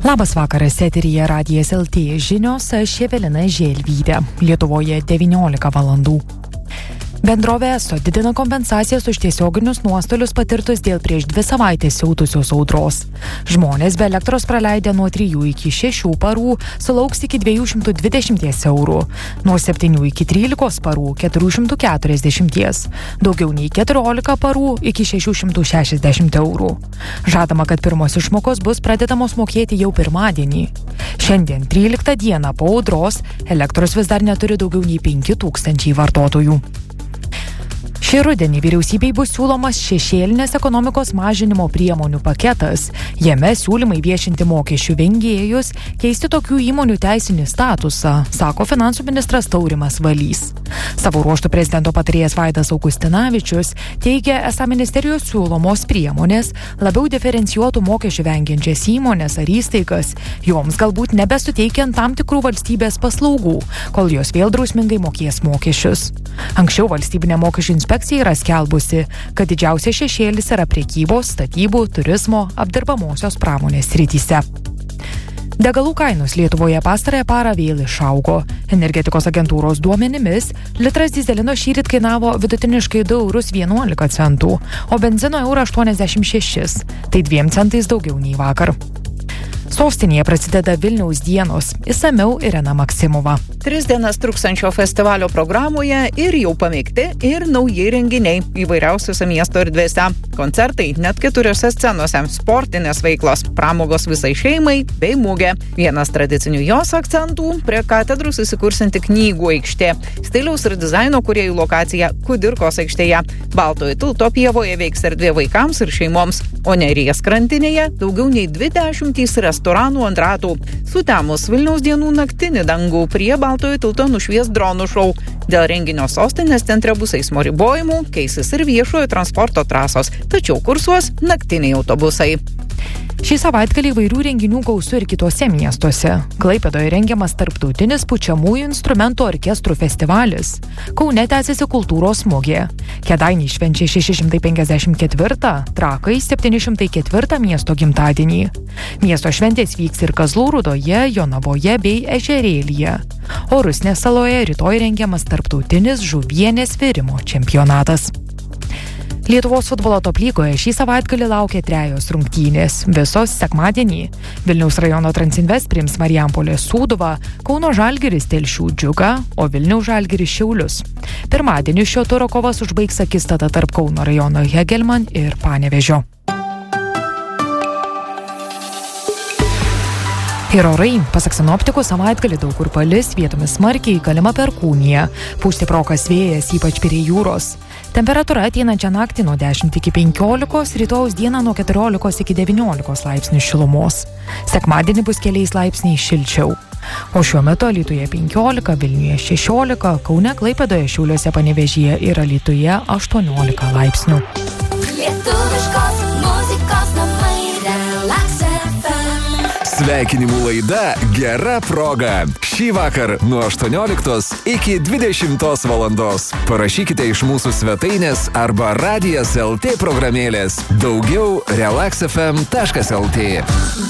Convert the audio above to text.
Labas vakaras, eteryje Radijas LT žinios, aš Evelina Želvytė. Lietuvoje 19 valandų. Bendrovė ESO didina kompensacijas už tiesioginius nuostolius patirtus dėl prieš 2 savaitės siautusios audros. Žmonės be elektros praleidę nuo 3 iki 6 parų sulauks iki 220 eurų, nuo 7 iki 13 parų 440, daugiau nei 14 parų iki 660 eurų. Žadama, kad pirmos išmokos bus pradedamos mokėti jau pirmadienį. Šiandien 13 dieną po audros elektros vis dar neturi daugiau nei 5000 vartotojų. Šį rudenį vyriausybei bus siūlomas šešėlinės ekonomikos mažinimo priemonių paketas. Jame siūlymai viešinti mokesčių vengėjus, keisti tokių įmonių teisinį statusą, sako finansų ministras Taurimas Valys. Savo ruožtu prezidento patarėjas Vaidas Augustinavičius teigia, esą ministerijos siūlomos priemonės labiau diferencijuotų mokesčių vengiančias įmonės ar įstaigas, joms galbūt nebesuteikiant tam tikrų valstybės paslaugų, kol jos vėl drausmingai mokės mokesčius. Anksčiau valstybinė mokesčių inspekcija yra skelbusi, kad didžiausias šešėlis yra prekybos, statybų, turizmo, apdirbamosios pramonės srityse. Degalų kainos Lietuvoje pastarąją parą vėl išaugo. Energetikos agentūros duomenimis litras dyzelino šįryt kainavo vidutiniškai 2,11 €, o benzino 1,86 €, tai 2 centais daugiau nei vakar. Sostinėje prasideda Vilniaus dienos. Išsamiau Irena Maksimova. 3 dienas truksančio festivalio programoje ir jau pamėgti ir nauji renginiai įvairiausiose miesto erdvėse. Koncertai net 4 scenose, sportinės veiklos, pramogos visai šeimai bei mugė. Vienas tradicinių jos akcentų prie katedros įsikursinti knygų aikštė. Stiliaus ir dizaino kūrėjų lokacija Kudirkos aikštėje. Baltojo tilto pievoje veiks erdvė vaikams ir šeimoms, o Neries krantinėje daugiau nei 20 restoranų ant ratų. Sutemus Vilniaus dienų naktinį dangų prie Baltojo tilto nušvies dronų šou. Dėl renginio sostinės centre bus eismo ribojimų, keisis ir viešojo transporto trasos, tačiau kursuos naktiniai autobusai. Šį savaitgalį įvairių renginių gausu ir kitose miestuose. Klaipėdoje rengiamas tarptautinis pučiamųjų instrumentų orkestrų festivalis. Kaune tęsiasi kultūros mugė. Kėdainiai švenčia 654, Trakai 704 miesto gimtadienį. Miesto šventės vyks ir Kazlų Rūdoje, Jonavoje bei Ežerėlyje. O Rusnės saloje rytoj rengiamas tarptautinis žuvienės virimo čempionatas. Lietuvos futbolo top lygoje šį savaitgalį laukia 3 rungtynės, visos sekmadienį. Vilniaus rajono Transinvest priims Marijampolės Sūduvą, Kauno Žalgiris Telšių Džiugą, o Vilniaus Žalgiris Šiaulius. Pirmadienį šio turo kovas užbaigs akistata tarp Kauno rajono Hegelman ir Panevėžio. Ir orai, pasak sinoptikų, savaitgalį daug kur palis, vietomis smarkiai, galima perkūnija. Pūs stiprokas vėjas, ypač prie jūros. Temperatūra ateinančią naktį nuo 10 iki 15, rytojaus dieną nuo 14 iki 19 laipsnių šilumos. Sekmadienį bus keliais laipsniais šilčiau. O šiuo metu Alytuje 15, Vilniuje 16, Kaune, Klaipėdoje, Šiauliuose, Panevėžyje ir Alytuje 18 laipsnių. Lietuviškos muzikos namai Relax FM. Sveikinimų laida Gera proga. Šį vakar nuo 18 iki 20 valandos. Parašykite iš mūsų svetainės arba Radijas LT programėlės. Daugiau relaxfm.lt.